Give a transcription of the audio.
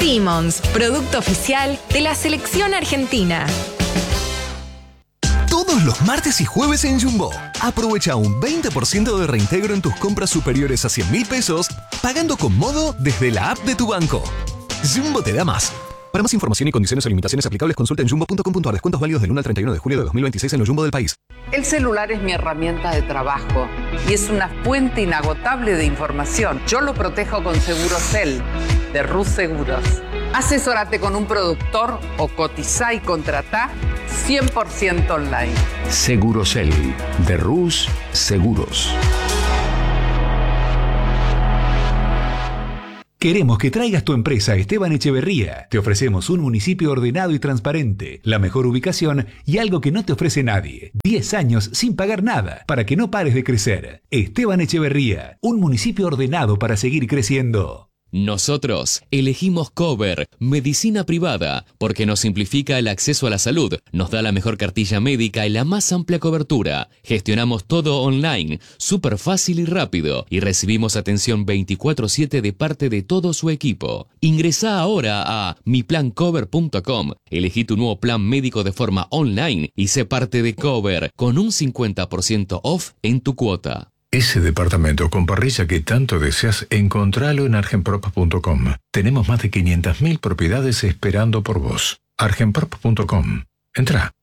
Simmons, producto oficial de la selección argentina. Todos los martes y jueves en Jumbo. Aprovecha un 20% de reintegro en tus compras superiores a 100.000 pesos, pagando con Modo desde la app de tu banco. Jumbo te da más. Para más información y condiciones o limitaciones aplicables, consulta en jumbo.com.ar. Descuentos válidos del 1 al 31 de julio de 2026 en los Jumbo del país. El celular es mi herramienta de trabajo y es una fuente inagotable de información. Yo lo protejo con Segurosel de Rus Seguros. Asesórate con un productor o cotizá y contratá 100% online. Segurosel de Rus Seguros. Queremos que traigas tu empresa a Esteban Echeverría. Te ofrecemos un municipio ordenado y transparente, la mejor ubicación y algo que no te ofrece nadie. 10 años sin pagar nada para que no pares de crecer. Esteban Echeverría, un municipio ordenado para seguir creciendo. Nosotros elegimos Cover, medicina privada, porque nos simplifica el acceso a la salud, nos da la mejor cartilla médica y la más amplia cobertura. Gestionamos todo online, súper fácil y rápido, y recibimos atención 24/7 de parte de todo su equipo. Ingresá ahora a miplancover.com, elegí tu nuevo plan médico de forma online y sé parte de Cover con un 50% off en tu cuota. Ese departamento con parrilla que tanto deseas, encontralo en argenprop.com. Tenemos más de 500.000 propiedades esperando por vos. argenprop.com. Entrá.